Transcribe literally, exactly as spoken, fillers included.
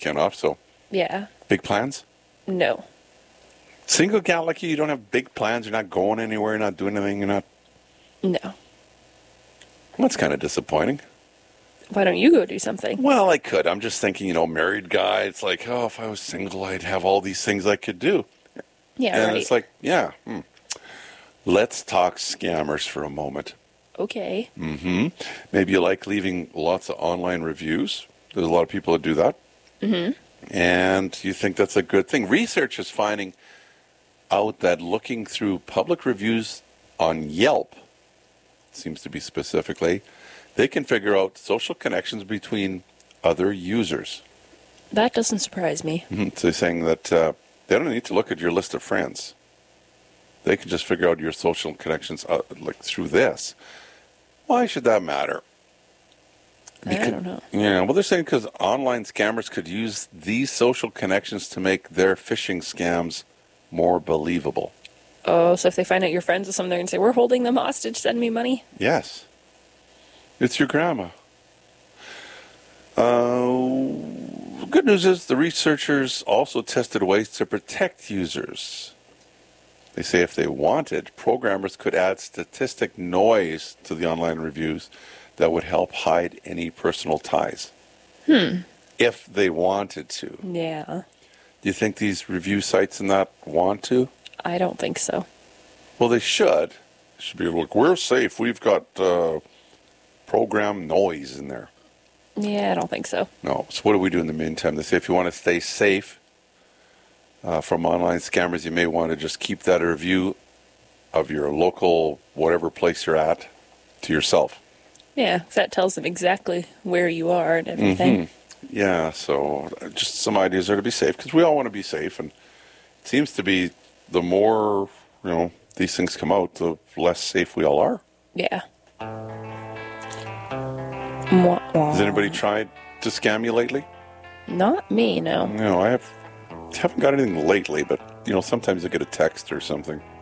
weekend off, so Yeah. big plans? No. Single gal like you, you don't have big plans, you're not going anywhere, you're not doing anything, you're not... No. That's kind of disappointing. Why don't you go do something? Well, I could. I'm just thinking, you know, married guy, it's like, oh, if I was single, I'd have all these things I could do. Yeah, and right. it's like, yeah, hmm. Let's talk scammers for a moment. Okay. Mm-hmm. Maybe you like leaving lots of online reviews. There's a lot of people that do that. Mm-hmm. And you think that's a good thing. Research is finding out that looking through public reviews on Yelp, seems to be specifically, they can figure out social connections between other users. That doesn't surprise me. Mm-hmm. So they're saying that uh, they don't need to look at your list of friends. They can just figure out your social connections uh, like through this. Why should that matter? Because, I don't know. Yeah, well, they're saying because online scammers could use these social connections to make their phishing scams more believable. Oh, so if they find out you're friends with someone, they're going to say, we're holding them hostage, send me money? Yes. It's your grandma. Uh, good news is the researchers also tested ways to protect users. They say if they wanted, programmers could add statistic noise to the online reviews that would help hide any personal ties. Hmm. If they wanted to. Yeah. Do you think these review sites and that want to? I don't think so. Well, they should. They should be like, we're safe. We've got uh, program noise in there. Yeah, I don't think so. No. So what do we do in the meantime? They say if you want to stay safe uh, from online scammers, you may want to just keep that review of your local, whatever place you're at, to yourself. Yeah, 'cause that tells them exactly where you are and everything. Mm-hmm. Yeah, so just some ideas there to be safe, because we all want to be safe, and it seems to be the more, you know, these things come out, the less safe we all are. Yeah. Mwah, mwah. Has anybody tried to scam you lately? Not me, no. No, I have, haven't got anything lately, but, you know, sometimes I get a text or something.